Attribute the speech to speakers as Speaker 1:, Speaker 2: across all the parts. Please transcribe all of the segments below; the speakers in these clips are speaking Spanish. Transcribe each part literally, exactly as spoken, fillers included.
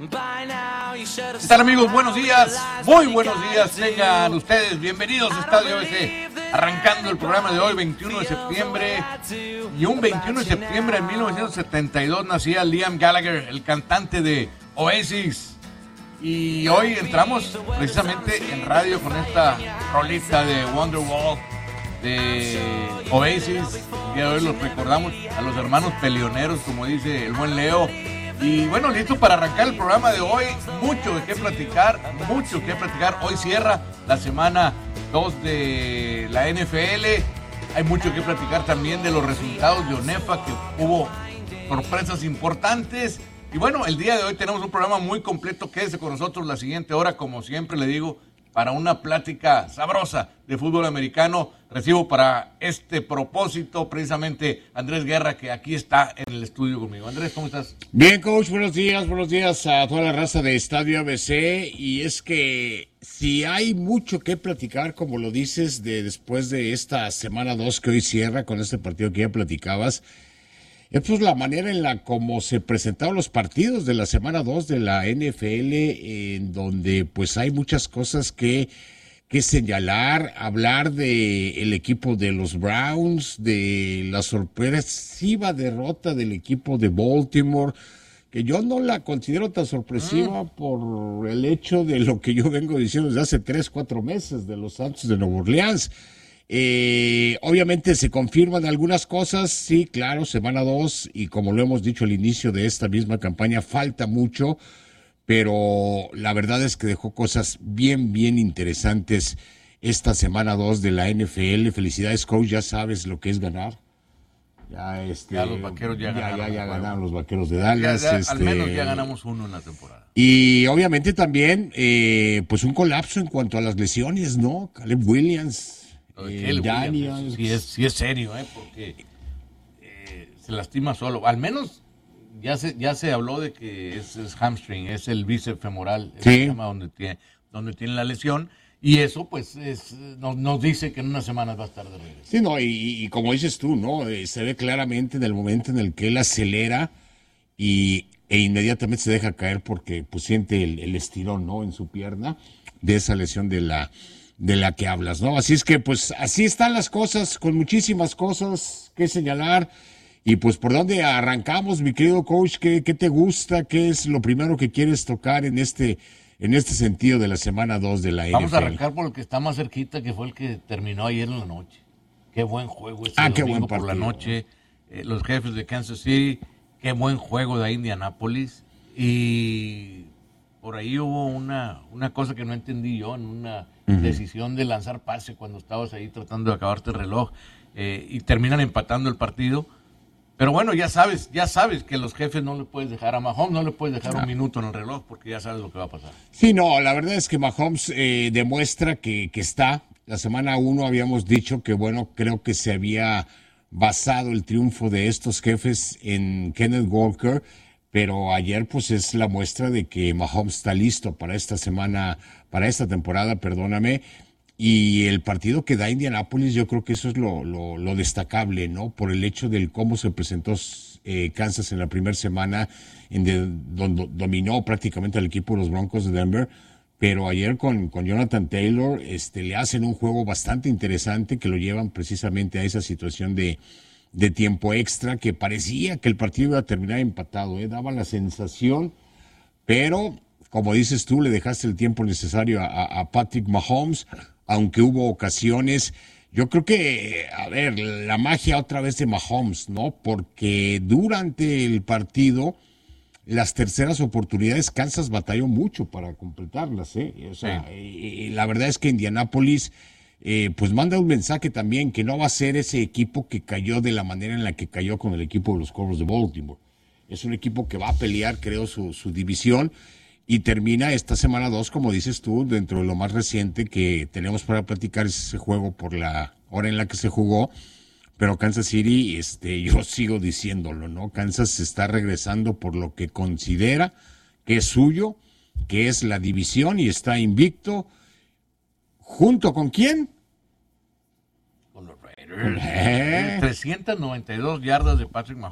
Speaker 1: ¿Qué tal, amigos? Buenos días, muy buenos días, tengan ustedes bienvenidos a Estadio A B C, arrancando el programa de hoy, veintiuno de septiembre, y un veintiuno de septiembre de mil novecientos setenta y dos nacía Liam Gallagher, el cantante de Oasis, y hoy entramos precisamente en radio con esta rolita de Wonderwall de Oasis. El día de hoy los recordamos a los hermanos peleoneros, como dice el buen Leo. Y bueno, listo para arrancar el programa de hoy. Mucho de qué platicar, mucho que platicar. Hoy cierra la semana dos de la N F L. Hay mucho que platicar también de los resultados de ONEFA, que hubo sorpresas importantes. Y bueno, el día de hoy tenemos un programa muy completo. Quédese con nosotros la siguiente hora, como siempre le digo, para una plática sabrosa de fútbol americano. Recibo para este propósito precisamente a Andrés Guerra, que aquí está en el estudio conmigo. Andrés, ¿cómo estás?
Speaker 2: Bien, coach, buenos días, buenos días a toda la raza de Estadio A B C. Y es que si hay mucho que platicar, como lo dices, de después de esta semana dos que hoy cierra con este partido que ya platicabas, es pues la manera en la como se presentaron los partidos de la semana dos de la N F L, en donde pues hay muchas cosas que, que señalar, hablar de el equipo de los Browns, de la sorpresiva derrota del equipo de Baltimore, que yo no la considero tan sorpresiva mm. por el hecho de lo que yo vengo diciendo desde hace tres, cuatro meses de los Santos de Nueva Orleans. Eh, obviamente se confirman algunas cosas, sí, claro, semana dos, y como lo hemos dicho al inicio de esta misma campaña, falta mucho, pero la verdad es que dejó cosas bien, bien interesantes esta semana dos de la N F L. Felicidades, coach, ya sabes lo que es ganar.
Speaker 1: Ya, este, ya los vaqueros ya,
Speaker 2: ya
Speaker 1: ganaron,
Speaker 2: ya, ya ganaron los vaqueros de Dallas.
Speaker 1: Ya, ya,
Speaker 2: este,
Speaker 1: al menos ya ganamos uno en la temporada.
Speaker 2: Y obviamente también, eh, pues un colapso en cuanto a las lesiones, ¿no? Caleb Williams.
Speaker 1: Eh, Daniels. Sí es, sí es serio, ¿eh? Porque eh, se lastima solo. Al menos ya se ya se habló de que es, es hamstring, es el bíceps femoral,
Speaker 2: sí.
Speaker 1: Se llama donde tiene, donde tiene la lesión. Y eso, pues, es, nos, nos dice que en unas semanas va a estar de regreso.
Speaker 2: Sí, no, y, y como dices tú, ¿no? Eh, se ve claramente en el momento en el que él acelera y, e inmediatamente se deja caer porque pues siente el, el estirón, ¿no? En su pierna de esa lesión de la... de la que hablas, ¿no? Así es que, pues, así están las cosas, con muchísimas cosas que señalar. Y, pues, ¿por dónde arrancamos, mi querido coach? ¿Qué, qué te gusta? ¿Qué es lo primero que quieres tocar en este en este sentido de la semana dos de la N F L?
Speaker 1: Vamos a arrancar por el que está más cerquita, que fue el que terminó ayer en la noche. Qué buen juego ese
Speaker 2: ah,
Speaker 1: domingo
Speaker 2: qué buen
Speaker 1: por la noche. Eh, los Jefes de Kansas City, qué buen juego de Indianápolis. Y por ahí hubo una, una cosa que no entendí yo, en una uh-huh. decisión de lanzar pase cuando estabas ahí tratando de acabarte el reloj, eh, y terminan empatando el partido. Pero bueno, ya sabes, ya sabes que los Jefes no le puedes dejar a Mahomes, no le puedes dejar un minuto en el reloj porque ya sabes lo que va a pasar.
Speaker 2: Sí, no, la verdad es que Mahomes eh, demuestra que, que está. La semana uno habíamos dicho que, bueno, creo que se había basado el triunfo de estos Jefes en Kenneth Walker, pero ayer pues es la muestra de que Mahomes está listo para esta semana, para esta temporada, perdóname, y el partido que da Indianápolis, yo creo que eso es lo, lo, lo destacable, ¿no? Por el hecho del cómo se presentó eh, Kansas en la primera semana, en de, donde dominó prácticamente al equipo de los Broncos de Denver, pero ayer con, con Jonathan Taylor este, le hacen un juego bastante interesante que lo llevan precisamente a esa situación de de tiempo extra, que parecía que el partido iba a terminar empatado, ¿eh? Daba la sensación, pero como dices tú, le dejaste el tiempo necesario a, a Patrick Mahomes, aunque hubo ocasiones. Yo creo que, a ver, la magia otra vez de Mahomes, ¿no? Porque durante el partido, las terceras oportunidades, Kansas batalló mucho para completarlas, ¿eh? O sea, sí. y, y la verdad es que Indianápolis Eh, pues manda un mensaje también que no va a ser ese equipo que cayó de la manera en la que cayó con el equipo de los Cuervos de Baltimore. Es un equipo que va a pelear, creo, su, su división, y termina esta semana dos, como dices tú, dentro de lo más reciente que tenemos para platicar ese juego por la hora en la que se jugó. Pero Kansas City, este, yo sigo diciéndolo, ¿no? Kansas está regresando por lo que considera que es suyo, que es la división, y está invicto. ¿Junto con quién?
Speaker 1: Con los Raiders. ¿Eh? trescientas noventa y dos yardas de Patrick Mahomes.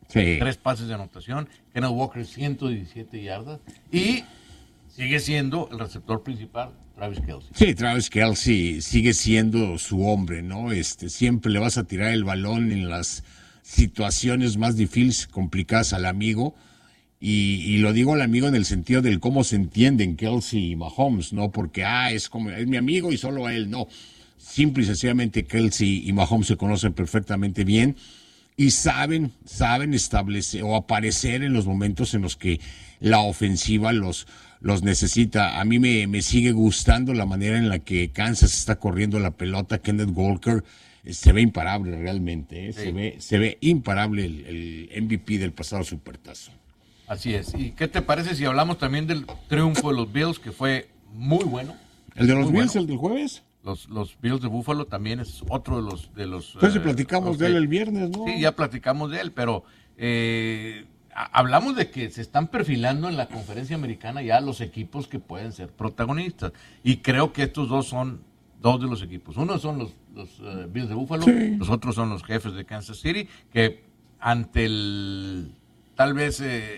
Speaker 2: Sí.
Speaker 1: Tres pases de anotación. Kenneth Walker, ciento diecisiete yardas. Y sigue siendo el receptor principal, Travis Kelce.
Speaker 2: Sí, Travis Kelce sigue siendo su hombre, ¿no? Este, siempre le vas a tirar el balón en las situaciones más difíciles, complicadas al amigo. Y, y lo digo al amigo en el sentido del cómo se entienden Kelce y Mahomes, no porque, ah, es como, es mi amigo y solo a él, no. Simple y sencillamente Kelce y Mahomes se conocen perfectamente bien y saben, saben establecer o aparecer en los momentos en los que la ofensiva los, los necesita. A mí me, me sigue gustando la manera en la que Kansas está corriendo la pelota. Kenneth Walker eh, se ve imparable realmente, ¿eh?
Speaker 1: Sí.
Speaker 2: se ve, se ve imparable el, el M V P del pasado Supertazo.
Speaker 1: Así es. ¿Y qué te parece si hablamos también del triunfo de los Bills, que fue muy bueno?
Speaker 2: ¿El de los
Speaker 1: Muy
Speaker 2: Bills,
Speaker 1: bueno.
Speaker 2: el del jueves?
Speaker 1: Los, los Bills de Buffalo también es otro de los... De los
Speaker 2: Entonces
Speaker 1: eh,
Speaker 2: platicamos
Speaker 1: los
Speaker 2: de él
Speaker 1: que-
Speaker 2: el viernes, ¿no?
Speaker 1: Sí, ya platicamos de él, pero eh, a- hablamos de que se están perfilando en la conferencia americana ya los equipos que pueden ser protagonistas. Y creo que estos dos son dos de los equipos. Uno son los, los eh, Bills de Buffalo,
Speaker 2: Sí.
Speaker 1: los otros son los Jefes de Kansas City, que ante el tal vez eh,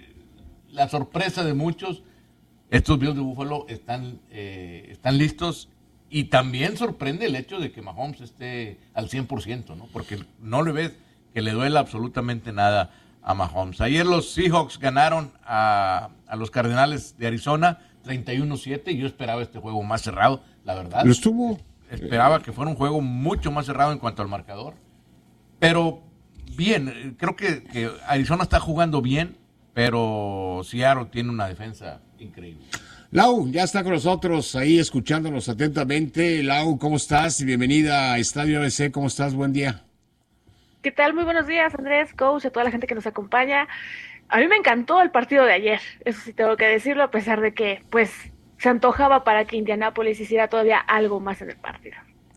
Speaker 1: la sorpresa de muchos, estos Bills de Buffalo están, eh, están listos. Y también sorprende el hecho de que Mahomes esté al cien por ciento, ¿no? Porque no le ves que le duela absolutamente nada a Mahomes. Ayer los Seahawks ganaron a, a los Cardenales de Arizona treinta y uno siete. Yo esperaba este juego más cerrado, la verdad.
Speaker 2: Lo estuvo.
Speaker 1: Esperaba que fuera un juego mucho más cerrado en cuanto al marcador. Pero bien, eh, creo que, que Arizona está jugando bien, pero Seattle tiene una defensa increíble.
Speaker 2: Lau, ya está con nosotros ahí escuchándonos atentamente. Lau, ¿cómo estás? Bienvenida a Estadio A B C. ¿Cómo estás? Buen día.
Speaker 3: ¿Qué tal? Muy buenos días, Andrés, coach, a toda la gente que nos acompaña. A mí me encantó el partido de ayer, eso sí tengo que decirlo, a pesar de que, pues, se antojaba para que Indianápolis hiciera todavía algo más en el partido.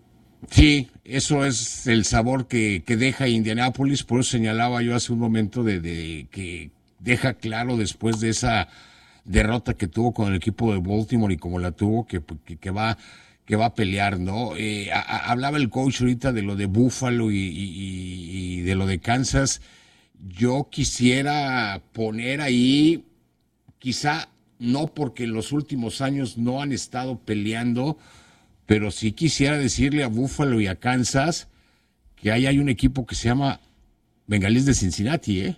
Speaker 2: Sí, eso es el sabor que, que deja Indianápolis. Por eso señalaba yo hace un momento de, de que deja claro después de esa derrota que tuvo con el equipo de Baltimore y como la tuvo, que, que, que va que va a pelear, ¿no? Eh, a, a, hablaba el coach ahorita de lo de Buffalo y, y, y de lo de Kansas. Yo quisiera poner ahí, quizá no porque en los últimos años no han estado peleando, pero sí quisiera decirle a Buffalo y a Kansas que ahí hay un equipo que se llama Bengalíes de Cincinnati, ¿eh?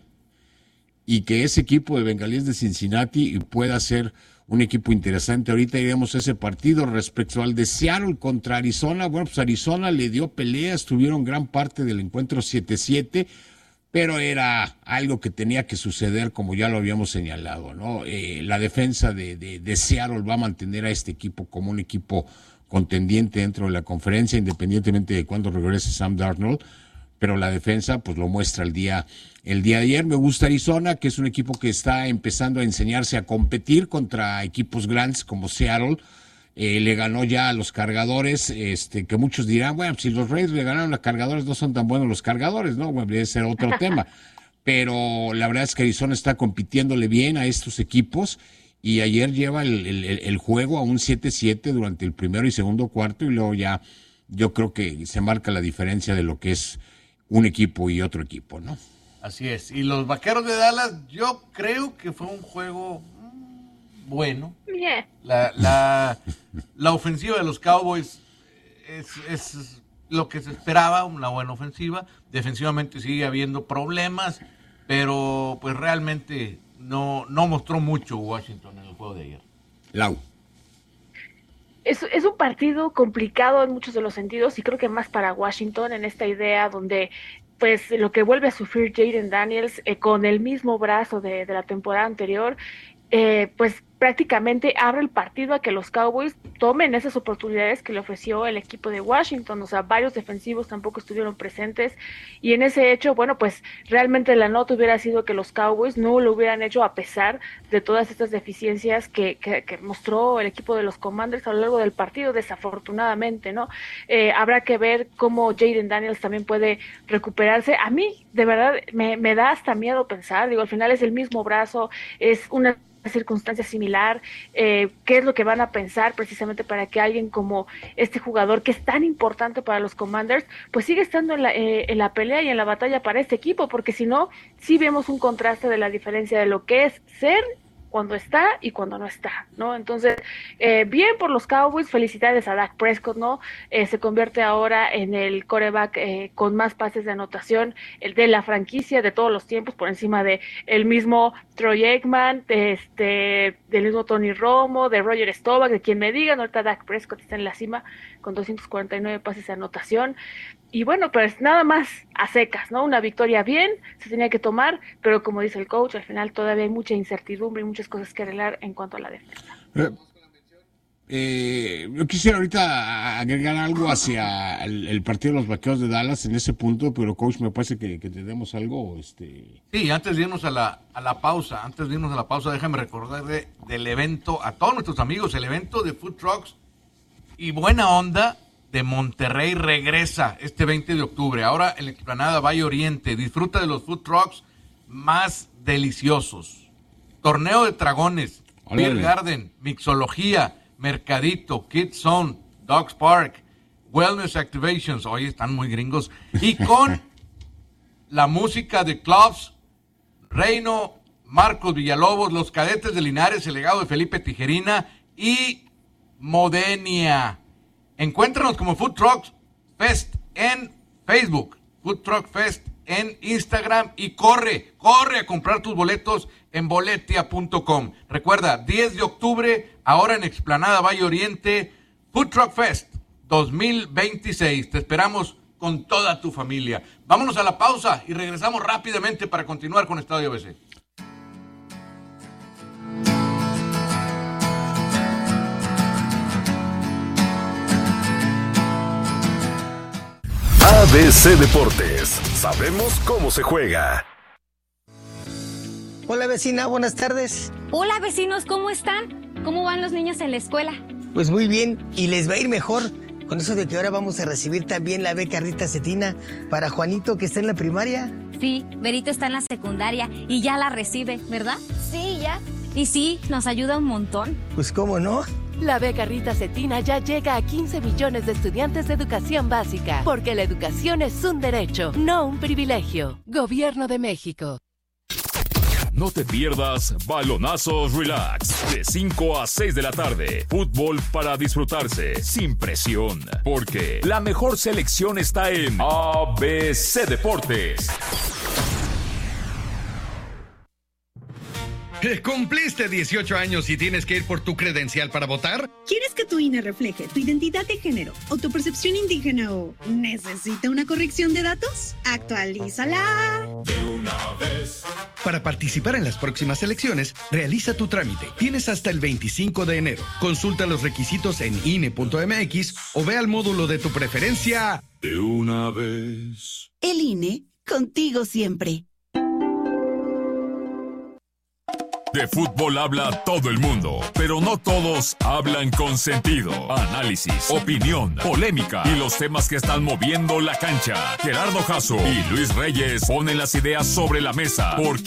Speaker 2: Y que ese equipo de Bengalíes de Cincinnati pueda ser un equipo interesante. Ahorita iremos a ese partido. Respecto al de Seattle contra Arizona, bueno, pues Arizona le dio pelea, estuvieron gran parte del encuentro siete siete, pero era algo que tenía que suceder, como ya lo habíamos señalado, ¿no? Eh, la defensa de, de, de Seattle va a mantener a este equipo como un equipo contendiente dentro de la conferencia, independientemente de cuándo regrese Sam Darnold, pero la defensa pues lo muestra el día el día de ayer. Me gusta Arizona, que es un equipo que está empezando a enseñarse a competir contra equipos grandes como Seattle. Eh, le ganó ya a los Cargadores, este, que muchos dirán, bueno, si los Raiders le ganaron a Cargadores, no son tan buenos los Cargadores, ¿no? Bueno, debe ser otro tema. Pero la verdad es que Arizona está compitiéndole bien a estos equipos y ayer lleva el, el, el juego a un siete siete durante el primero y segundo cuarto y luego ya yo creo que se marca la diferencia de lo que es un equipo y otro equipo, ¿no?
Speaker 1: Así es. Y los Vaqueros de Dallas, yo creo que fue un juego mm, bueno.
Speaker 3: Yeah.
Speaker 1: La, la, la ofensiva de los Cowboys es, es lo que se esperaba, una buena ofensiva. Defensivamente sigue habiendo problemas, pero pues realmente no, no mostró mucho Washington en el juego de ayer.
Speaker 2: Lau.
Speaker 3: Es, es un partido complicado en muchos de los sentidos y creo que más para Washington en esta idea donde pues lo que vuelve a sufrir Jayden Daniels eh, con el mismo brazo de, de la temporada anterior, eh, pues prácticamente abre el partido a que los Cowboys tomen esas oportunidades que le ofreció el equipo de Washington. O sea, varios defensivos tampoco estuvieron presentes y en ese hecho, bueno, pues realmente la nota hubiera sido que los Cowboys no lo hubieran hecho a pesar de todas estas deficiencias que, que, que mostró el equipo de los Commanders a lo largo del partido, desafortunadamente, ¿no? Eh, habrá que ver cómo Jayden Daniels también puede recuperarse. A mí, de verdad, me, me da hasta miedo pensar, digo, al final es el mismo brazo, es una circunstancia similar asimilar, eh, qué es lo que van a pensar precisamente para que alguien como este jugador, que es tan importante para los Commanders, pues sigue estando en la, eh, en la pelea y en la batalla para este equipo, porque si no, sí vemos un contraste de la diferencia de lo que es ser cuando está y cuando no está, ¿no? Entonces, eh, bien por los Cowboys, felicidades a Dak Prescott, ¿no? Eh, se convierte ahora en el quarterback eh, con más pases de anotación, el de la franquicia de todos los tiempos, por encima de el mismo Troy Aikman, de este, del mismo Tony Romo, de Roger Staubach, de quien me digan, ahorita Dak Prescott está en la cima con doscientos cuarenta y nueve pases de anotación. Y bueno, pues nada más a secas, ¿no? Una victoria bien, se tenía que tomar, pero como dice el coach, al final todavía hay mucha incertidumbre y muchas cosas que arreglar en cuanto a la defensa.
Speaker 2: Eh, eh, yo quisiera ahorita agregar algo hacia el, el partido de los Vaqueros de Dallas en ese punto, pero coach, me parece que, que tenemos algo. Este...
Speaker 1: Sí, antes de irnos a la, a la pausa, antes de irnos a la pausa, déjame recordar de, del evento, a todos nuestros amigos, el evento de Food Trucks y Buena Onda de Monterrey regresa este veinte de octubre, ahora en la explanada Valle Oriente. Disfruta de los food trucks más deliciosos. Torneo de Dragones,
Speaker 2: Olé.
Speaker 1: Beer Garden, Mixología, Mercadito, Kids Zone, Dogs Park, Wellness Activations, hoy están muy gringos, y con la música de Clubs, Reino, Marcos Villalobos, Los Cadetes de Linares, el legado de Felipe Tijerina y Modenia. Encuéntranos como Food Truck Fest en Facebook, Food Truck Fest en Instagram y corre, corre a comprar tus boletos en boletia punto com. Recuerda, diez de octubre, ahora en Explanada Valle Oriente, Food Truck Fest dos mil veintiséis. Te esperamos con toda tu familia. Vámonos a la pausa y regresamos rápidamente para continuar con Estadio A B C.
Speaker 4: A B C Deportes, sabemos cómo se juega.
Speaker 5: Hola vecina, buenas tardes.
Speaker 6: Hola vecinos, ¿cómo están? ¿Cómo van los niños en la escuela?
Speaker 5: Pues muy bien, y les va a ir mejor con eso de que ahora vamos a recibir también la beca Rita Cetina para Juanito, que está en la primaria.
Speaker 6: Sí, Berito está en la secundaria y ya la recibe, ¿verdad? Sí, ya. Y sí, nos ayuda un montón.
Speaker 5: Pues cómo no.
Speaker 7: La beca Rita Cetina ya llega a quince millones de estudiantes de educación básica, porque la educación es un derecho, no un privilegio. Gobierno de México.
Speaker 8: No te pierdas Balonazos Relax, de cinco a seis de la tarde. Fútbol para disfrutarse, sin presión, porque la mejor selección está en A B C Deportes.
Speaker 9: ¿Cumpliste dieciocho años y tienes que ir por tu credencial para votar?
Speaker 10: ¿Quieres que tu I N E refleje tu identidad de género o tu percepción indígena o necesita una corrección de datos? ¡Actualízala!
Speaker 9: De una vez. Para participar en las próximas elecciones, realiza tu trámite. Tienes hasta el veinticinco de enero. Consulta los requisitos en I N E punto M X o ve al módulo de tu preferencia.
Speaker 8: De una vez.
Speaker 10: El I N E, contigo siempre.
Speaker 8: De fútbol habla todo el mundo, pero no todos hablan con sentido. Análisis, opinión, polémica y los temas que están moviendo la cancha. Gerardo Jasso y Luis Reyes ponen las ideas sobre la mesa porque